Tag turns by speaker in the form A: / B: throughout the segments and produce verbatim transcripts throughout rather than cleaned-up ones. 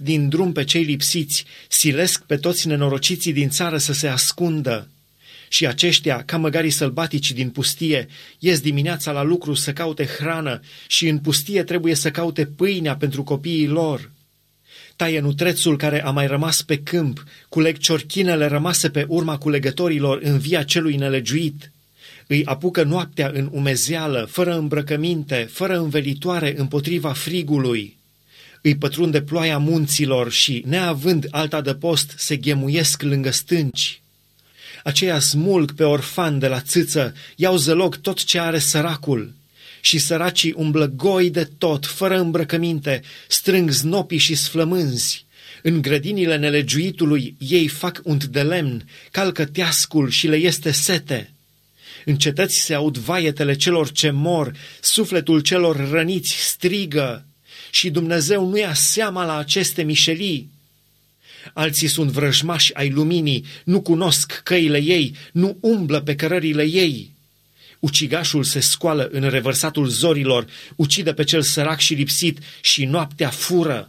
A: din drum pe cei lipsiți, silesc pe toți nenorociții din țară să se ascundă. Și aceștia, ca măgarii sălbatici din pustie, ies dimineața la lucru să caute hrană și în pustie trebuie să caute pâinea pentru copiii lor. Taie nutrețul care a mai rămas pe câmp, culeg ciorchinele rămase pe urma culegătorilor în via celui nelegiuit. Îi apucă noaptea în umezeală, fără îmbrăcăminte, fără învelitoare împotriva frigului. Îi pătrunde ploaia munților și, neavând alt adăpost, se ghemuiesc lângă stânci. Aceia smulg pe orfan de la țâță, iau zălog tot ce are săracul. Și săracii umblă goi de tot, fără îmbrăcăminte, strâng znopii și sflămânzi. În grădinile nelegiuitului ei fac unt de lemn, calcă teascul și le este sete. În cetăți se aud vaietele celor ce mor, sufletul celor răniți strigă. Și Dumnezeu nu ia seama la aceste mișelii. Alții sunt vrăjmași ai luminii, nu cunosc căile ei, nu umblă pe cărările ei. Ucigașul se scoală în revărsatul zorilor, ucide pe cel sărac și lipsit și noaptea fură.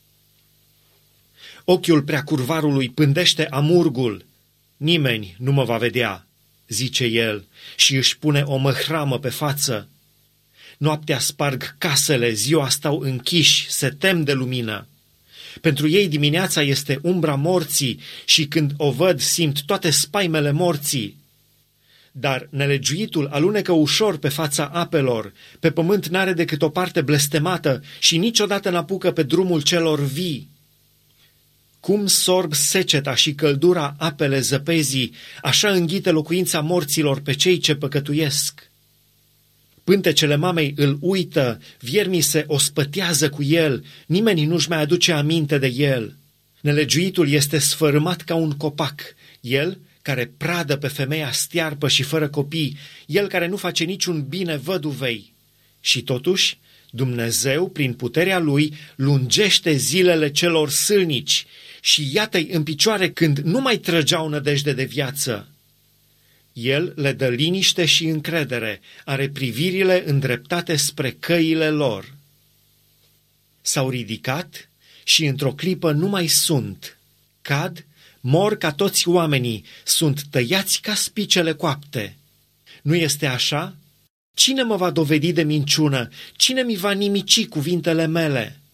A: Ochiul preacurvarului pândește amurgul. Nimeni nu mă va vedea, zice el, și își pune o măhramă pe față. Noaptea sparg casele, ziua stau închiși, se tem de lumină. Pentru ei dimineața este umbra morții și când o văd simt toate spaimele morții. Dar nelegiuitul alunecă ușor pe fața apelor, pe pământ n-are decât o parte blestemată și niciodată n-apucă pe drumul celor vii. Cum sorb seceta și căldura apele zăpezii, așa înghite locuința morților pe cei ce păcătuiesc. Pântecele mamei îl uită, viermii se ospătează cu el, nimeni nu-și mai aduce aminte de el. Nelegiuitul este sfărâmat ca un copac, el care pradă pe femeia stearpă și fără copii, el care nu face niciun bine văduvei. Și totuși, Dumnezeu, prin puterea lui, lungește zilele celor sâlnici și iată-i în picioare când nu mai trăgeau nădejde de viață. El le dă liniște și încredere, are privirile îndreptate spre căile lor. S-au ridicat și într-o clipă nu mai sunt. Cad, mor ca toți oamenii, sunt tăiați ca spicele coapte. Nu este așa? Cine mă va dovedi de minciună? Cine mi va nimici cuvintele mele?